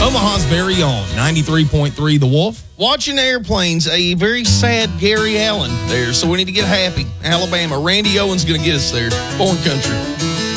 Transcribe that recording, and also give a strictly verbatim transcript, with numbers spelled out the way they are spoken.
Omaha's very own ninety-three point three The Wolf. Watching airplanes, a very sad Gary Allen there, so we need to get happy. Alabama, Randy Owen's going to get us there. Corn country.